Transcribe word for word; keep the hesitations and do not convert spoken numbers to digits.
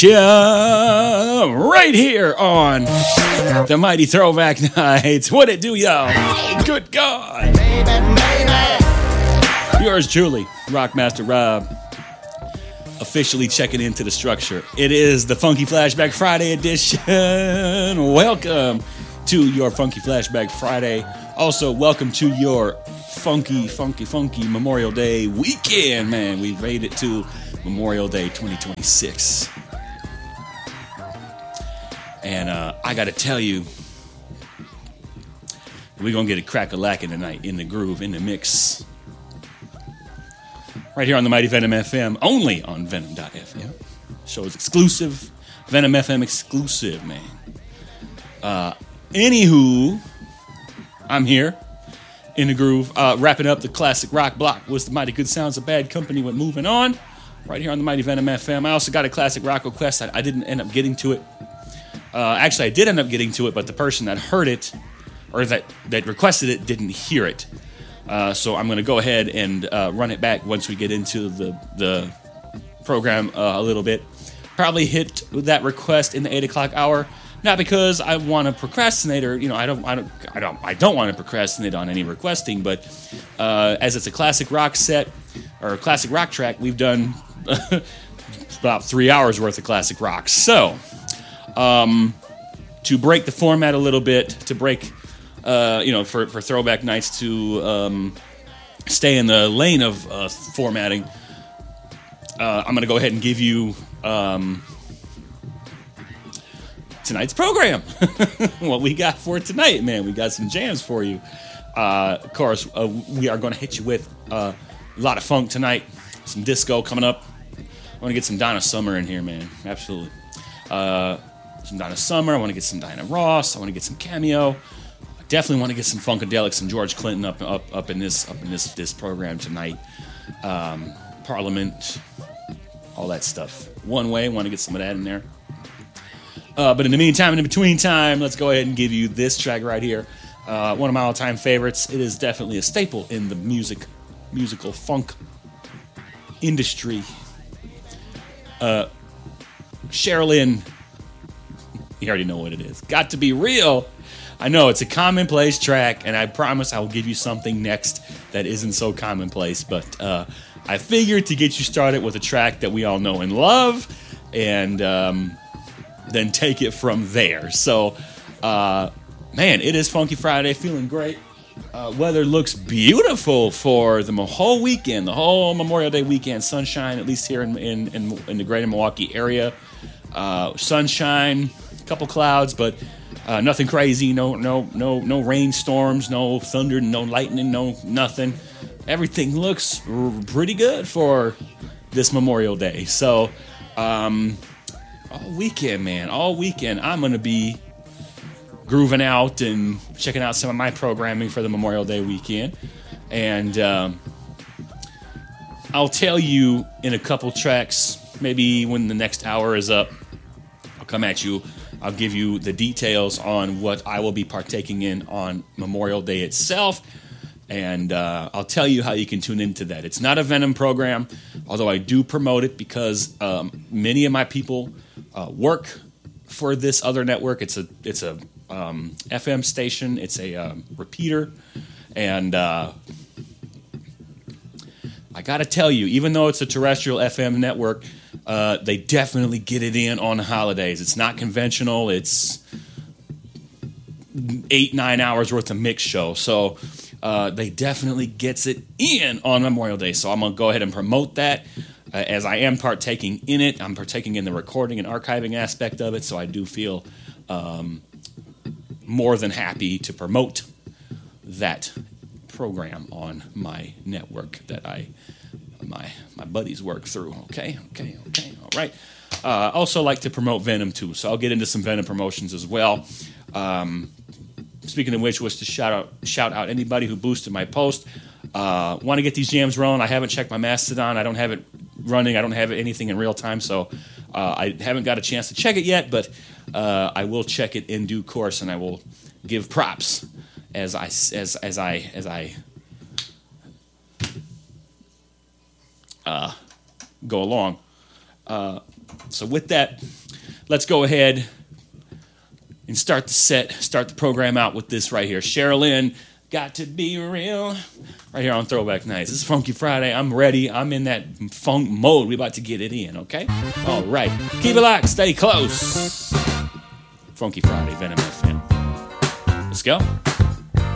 Yeah, right here on the Mighty Throwback Nights. What it do, y'all? Good God. Yours truly, Rockmaster Rob, officially checking into the structure. It is the Funky Flashback Friday edition. Welcome to your Funky Flashback Friday. Also, welcome to your funky, funky, funky Memorial Day weekend, man. We've made it to Memorial Day twenty twenty-six. And uh, I got to tell you, we're going to get it crack-a-lacking tonight in the groove, in the mix. Right here on the Mighty Venom F M, only on Venom dot f m. Show is exclusive, Venom F M exclusive, man. Uh, anywho, I'm here in the groove, uh, wrapping up the classic rock block with the Mighty Good Sounds of Bad Company with Moving On, right here on the Mighty Venom F M. I also got a classic rock request. I, I didn't end up getting to it. Uh, actually, I did end up getting to it, but the person that heard it, or that, that requested it, didn't hear it. Uh, so I'm going to go ahead and uh, run it back once we get into the the program uh, a little bit. Probably hit that request in the eight o'clock hour, not because I want to procrastinate, or you know, I don't, I don't, I don't, I don't want to procrastinate on any requesting. But uh, as it's a classic rock set or a classic rock track, we've done about three hours worth of classic rock. So. Um, to break the format a little bit, to break, uh, you know, for, for throwback nights, to um, stay in the lane of uh, formatting, uh, I'm going to go ahead and give you um, tonight's program. What we got for tonight, man. We got some jams for you. Uh, of course, uh, we are going to hit you with uh, a lot of funk tonight, some disco coming up. I want to get some Donna Summer in here, man. Absolutely. Uh, some Donna Summer. I want to get some Diana Ross. I want to get some Cameo. I definitely want to get some Funkadelic, some George Clinton up up up in this up in this this program tonight. Um, Parliament, all that stuff. One Way. Want to get some of that in there. Uh, but in the meantime, and in between time, let's go ahead and give you this track right here. Uh, one of my all-time favorites. It is definitely a staple in the music musical funk industry. Uh, Sherilyn. You already know what it is. Got to Be Real. I know it's a commonplace track, and I promise I will give you something next that isn't so commonplace. But uh, I figured to get you started with a track that we all know and love, and um, then take it from there. So, uh, man, it is Funky Friday. Feeling great. Uh, weather looks beautiful for the whole weekend, the whole Memorial Day weekend. Sunshine, at least here in in, in, in the greater Milwaukee area. Uh, sunshine. Couple clouds, but uh, nothing crazy. No, no, no, no rainstorms, no thunder, no lightning, no nothing. Everything looks r- pretty good for this Memorial Day. So, um, all weekend, man, all weekend, I'm gonna be grooving out and checking out some of my programming for the Memorial Day weekend, and um, I'll tell you in a couple tracks, maybe when the next hour is up. I'll come at you. I'll give you the details on what I will be partaking in on Memorial Day itself, and uh, I'll tell you how you can tune into that. It's not a Venom program, although I do promote it because um, many of my people uh, work for this other network. It's a it's a um, F M station. It's a um, repeater, and uh, I got to tell you, even though it's a terrestrial F M network, Uh, they definitely get it in on the holidays. It's not conventional. It's eight, nine hours worth of mix show. So uh, they definitely gets it in on Memorial Day. So I'm going to go ahead and promote that uh, as I am partaking in it. I'm partaking in the recording and archiving aspect of it. So I do feel um, more than happy to promote that program on my network that I my my buddies work through. Okay, okay, okay, all right. Uh, also like to promote Venom too, so I'll get into some Venom promotions as well. Um, speaking of which, was to shout out shout out anybody who boosted my post. Uh, Want to get these jams rolling? I haven't checked my Mastodon. I don't have it running. I don't have anything in real time, so uh, I haven't got a chance to check it yet. But uh, I will check it in due course, and I will give props as I as as I as I. Uh, go along. Uh, So with that, let's go ahead and start the set, start the program out with this right here. Sherilyn, Got to Be Real, right here on Throwback Nights. This is Funky Friday. I'm ready. I'm in that funk mode. We're about to get it in, okay? All right. Keep it locked. Stay close. Funky Friday, Venom F M. Let's go.